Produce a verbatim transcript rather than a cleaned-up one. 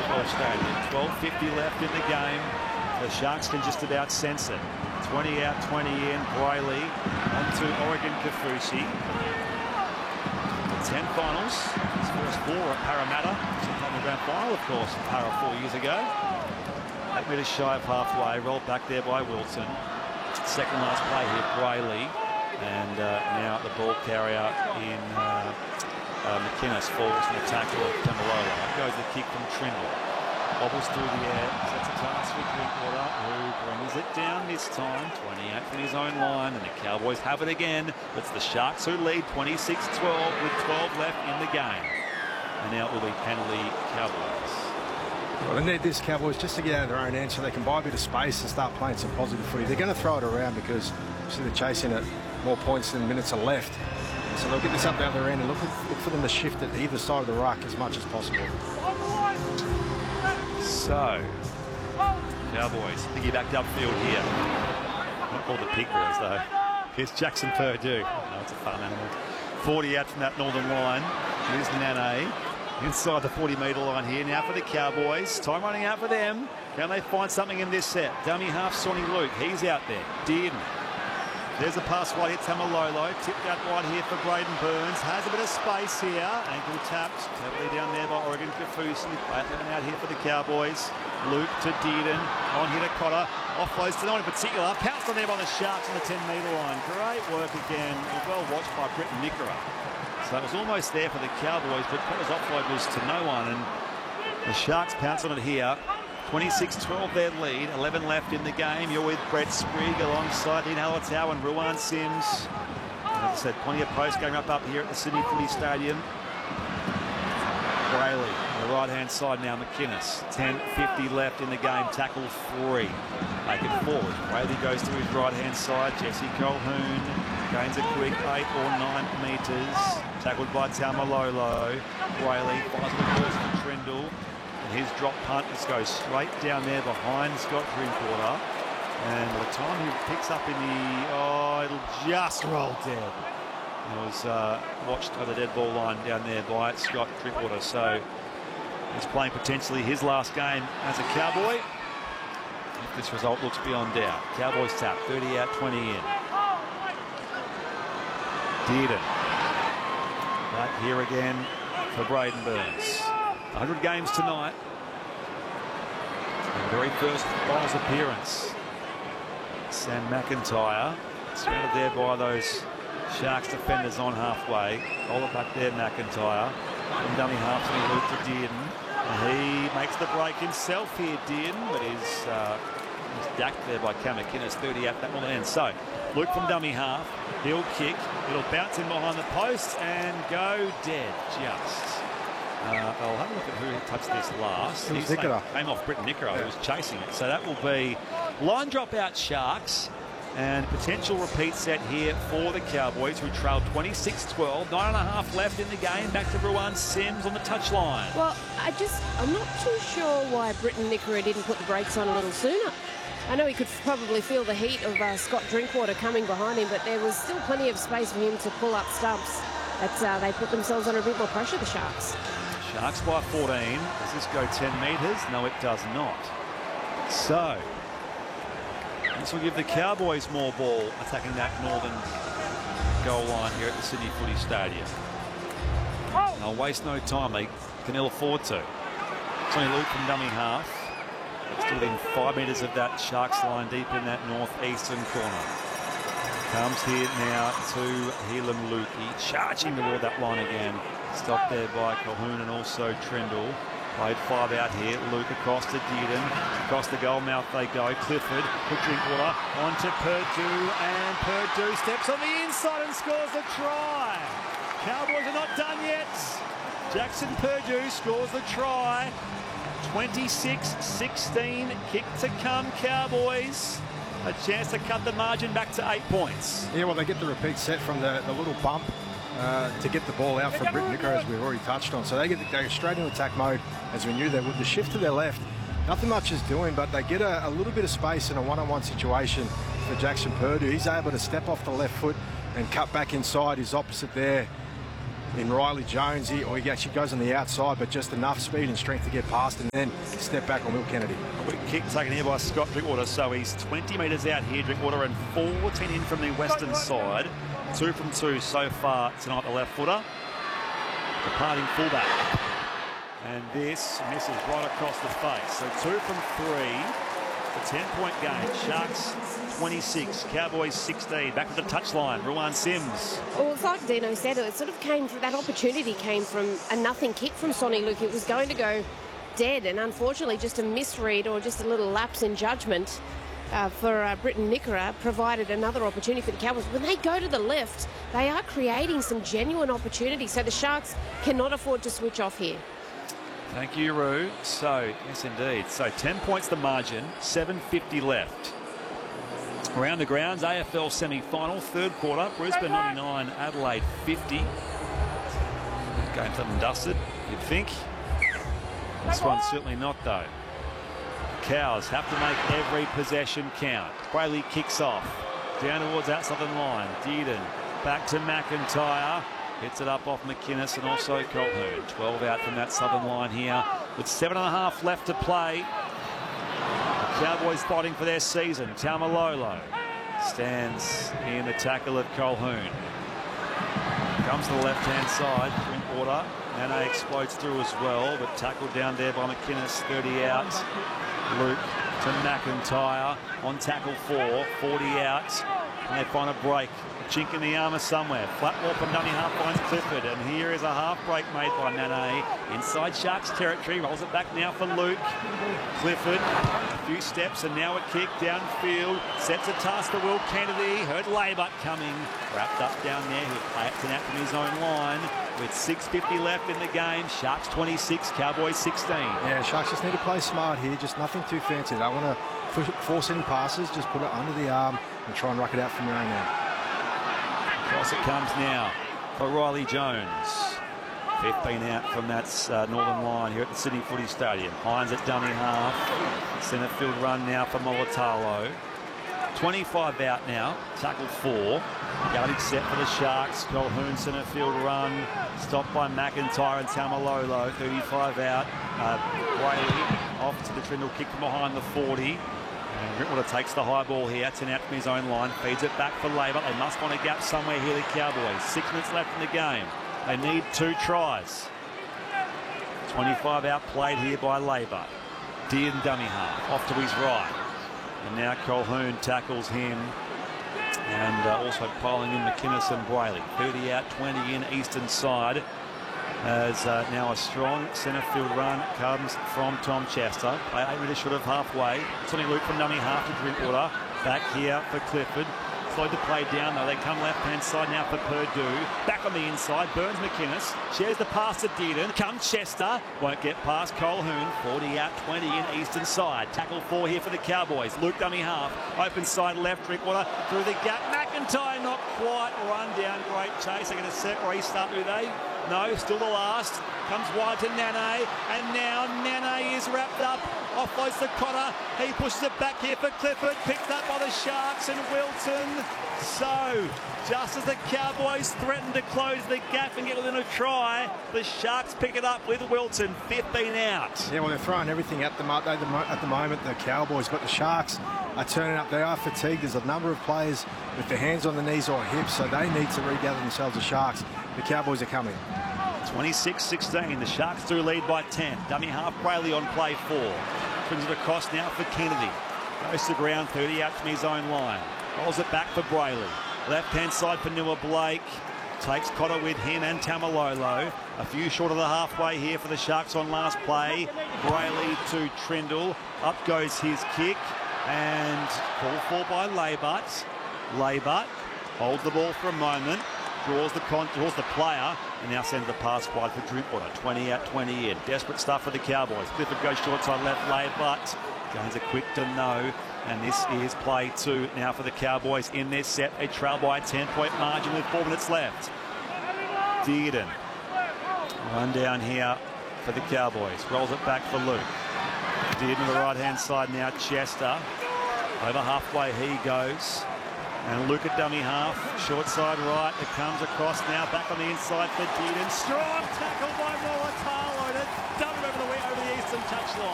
Football Stadium. twelve fifty left in the game. The Sharks can just about sense it. twenty out, twenty in. Brayley onto Oregon Kaufusi. The ten finals. His first four at Parramatta. Sometime in the grand final, of course, Para four years ago. Eight metres shy of halfway. Rolled back there by Wilton. Second last play here, Brayley. And uh, now the ball carrier in uh, uh, McInnes falls from the tackle of Tamalolo. Up goes the kick from Trindle. Bobbles through the air. Sets a task for Drinkwater, who brings it down this time. twenty-eight in his own line, and the Cowboys have it again. It's the Sharks who lead twenty-six twelve with twelve left in the game. And now it will be penalty Cowboys. Well, they need this Cowboys just to get out of their own end so they can buy a bit of space and start playing some positive footy. They're going to throw it around because see they're chasing it more points than minutes are left. And so they'll get this up the other end and look, look for them to shift it either side of the ruck as much as possible. So, Cowboys piggybacked upfield here. Not called the pig boys though. Here's Jackson Purdue. No, it's a farm animal. forty out from that northern line. Here's Nane. Inside the forty metre line here now for the Cowboys. Time running out for them. Can they find something in this set? Dummy half Sonny Luke. He's out there. Dearden. There's a pass wide here, Tamalolo. Tipped out wide here for Braden Burns. Has a bit of space here. Ankle tapped. Heavily down there by Oregon Kaufusi. Battling out here for the Cowboys. Luke to Dearden. On here to Cotter. Offloads to no one in particular. Pounced on there by the Sharks on the ten metre line. Great work again. Well watched by Britton Nickera. So it was almost there for the Cowboys, but Cotter's offload was to no one. And the Sharks pounce on it here. twenty-six twelve their lead, eleven left in the game. You're with Brett Sprigg alongside Dean Halatau and Ruan Sims. As I said, plenty of post game up up here at the Sydney Footy Stadium. Brayley on the right-hand side now, McInnes. ten fifty left in the game, tackle three. Make it forward. Brayley goes to his right-hand side. Jesse Colquhoun gains a quick eight or nine metres. Tackled by Tamalolo. Brayley fires the balls for Trindle. His drop punt just goes straight down there behind Scott Drinkwater. And by the time he picks up in the... Oh, it'll just roll dead. It was uh, watched by the dead ball line down there by Scott Drinkwater. So he's playing potentially his last game as a Cowboy. If this result looks beyond doubt. Cowboys tap, thirty out, twenty in. Dearden. Back here again for Braden Burns. one hundred games tonight. The very first finals appearance. Sam McIntyre surrounded there by those Sharks defenders on halfway. Hold it back there, McIntyre. From dummy half to Luke to Dearden. And he makes the break himself here, Dearden, but he's, uh, he's dacked there by Cam McInnes, thirty out that will end. So Luke from dummy half. He'll kick. It'll bounce in behind the post and go dead just. Uh, I'll have a look at who touched this last. It was He Nickera. came off Britton Nickera, who was chasing it. So that will be line drop out Sharks and potential repeat set here for the Cowboys, who trailed twenty-six twelve. Nine and a half left in the game. Back to Ruan Sims on the touchline. Well, I just, I'm not too sure why Britton Nickera didn't put the brakes on a little sooner. I know he could probably feel the heat of uh, Scott Drinkwater coming behind him, but there was still plenty of space for him to pull up stumps. But uh, they put themselves under a bit more pressure, the Sharks. Sharks by fourteen. Does this go ten metres? No, it does not. So, this will give the Cowboys more ball attacking that northern goal line here at the Sydney Footy Stadium. And they'll waste no time. They can ill afford to. It's only Luke from dummy half. It's within five metres of that Sharks line deep in that northeastern corner. Comes here now to Helam Lukey, charging toward that line again. Stopped there by Colquhoun and also Trindle. Played five out here. Luke across to Dearden. Across the goal mouth they go. Clifford to Drinkwater. On to Purdue. And Purdue steps on the inside and scores a try. Cowboys are not done yet. Jackson Purdue scores the try. twenty-six sixteen. Kick to come, Cowboys. A chance to cut the margin back to eight points. Yeah, well, they get the repeat set from the, the little bump uh, to get the ball out from Britton Nickera, as we've already touched on. So they get the, they go straight into attack mode, as we knew they would. The shift to their left, nothing much is doing, but they get a, a little bit of space in a one-on-one situation for Jackson Purdue. He's able to step off the left foot and cut back inside. His opposite there, in Riley Jones, he, or he actually goes on the outside, but just enough speed and strength to get past and then step back on Will Kennedy. Quick kick taken here by Scott Drinkwater, so he's twenty metres out here, Drinkwater, and fourteen in from the western side. Two from two so far tonight, the left footer. Departing fullback. And this misses right across the face. So two from three. A ten-point game. Sharks twenty-six, Cowboys sixteen. Back to the touchline. Ruan Sims. Well, it's like Dino said, it sort of came from, that opportunity came from a nothing kick from Sonny Luke. It was going to go dead, and unfortunately just a misread or just a little lapse in judgment uh, for uh, Britton Nikora provided another opportunity for the Cowboys. When they go to the left, they are creating some genuine opportunities, so the Sharks cannot afford to switch off here. Thank you, Roo. So, yes, indeed. So, ten points the margin, seven fifty left. Around the grounds, A F L semi-final, third quarter. Brisbane ninety-nine, Adelaide fifty. Game done and dusted, you'd think. This one's certainly not, though. Cows have to make every possession count. Brayley kicks off. Down towards outside the line. Dearden back to McIntyre. Hits it up off McInnes and also Colquhoun. twelve out from that southern line here with seven and a half left to play. The Cowboys fighting for their season. Taumalolo stands in the tackle of Colquhoun. Comes to the left-hand side. Drinkwater. Nana explodes through as well, but tackled down there by McInnes. thirty out. Luke to McIntyre on tackle four. forty out. And they find a break. Chink in the armour somewhere. Flat ball from dummy half finds Clifford, and here is a half break made by Nane inside Sharks territory. Rolls it back now for Luke. Clifford, a few steps and now a kick downfield. Sets a task for Will Kennedy. Heard Laybutt coming. Wrapped up down there. He'll play it out from his own line with six fifty left in the game. Sharks twenty-six, Cowboys sixteen. Yeah, Sharks just need to play smart here. Just nothing too fancy. They don't want to force any passes. Just put it under the arm and try and ruck it out from their own end. Across it comes now for Riley Jones. fifteen out from that uh, northern line here at the Sydney Footy Stadium. Hines at dummy half. Centre field run now for Molitalo. twenty-five out now. Tackle four. Yardage set for the Sharks. Colquhoun centre field run. Stopped by McIntyre and Taumalolo. thirty-five out. Uh, Brayley off to the Trindle kick from behind the forty. And Drinkwater takes the high ball here. ten out from his own line. Feeds it back for Labour. They must find a gap somewhere here, the Cowboys. Six minutes left in the game. They need two tries. twenty-five out played here by Labour. Dearden dummy half. Off to his right. And now Colquhoun tackles him. And uh, also piling in McInnes and Brayley. thirty out, twenty in, eastern side. As uh, now a strong centre field run comes from Tom Chester. Eight metres short of halfway. Sonny Luke from dummy half to Drinkwater. Back here for Clifford. Slowed the play down though. They come left-hand side now for Purdue. Back on the inside. Burns McInnes. Shares the pass to Dearden. Comes Chester. Won't get past Colquhoun. forty out, twenty in, eastern side. Tackle four here for the Cowboys. Luke dummy half. Open side left. Drinkwater through the gap. McIntyre not quite run down. Great chase. They're going to set restart, do they? No, still the last. Comes wide to Nane, and now Nane is wrapped up. Offloads to Cotter. He pushes it back here for Clifford. Picked up by the Sharks and Wilton. So, just as the Cowboys threaten to close the gap and get within a try, the Sharks pick it up with Wilton, fifteen out. Yeah, well, they're throwing everything at them at the, at the moment, the Cowboys, but the Sharks are turning up. They are fatigued. There's a number of players with their hands on the knees or hips, so they need to regather themselves, the Sharks. The Cowboys are coming. twenty-six sixteen. The Sharks do lead by ten. Dummy half Brayley on play four. Brings it across now for Kennedy. Goes to ground, thirty out from his own line. Rolls it back for Brayley. Left-hand side for Noah Blake. Takes Cotter with him and Taumalolo. A few short of the halfway here for the Sharks on last play. Brayley to Trindle. Up goes his kick. And called for by Laybutt. Laybutt holds the ball for a moment. Draws the con draws the player and now sends the pass wide for Drinkwater. twenty out, twenty in. Desperate stuff for the Cowboys. Clifford goes short side left, Laybutt gains a quick to no. And this is play two now for the Cowboys in their set. A trail by a ten-point margin with four minutes left. Dearden. Run down here for the Cowboys. Rolls it back for Luke. Dearden to the right-hand side now. Chester. Over halfway he goes. And Luke at dummy half, short side right. It comes across now, back on the inside for Deedon. Strong tackle by Mulatalo to dump it over the, over the eastern touchline.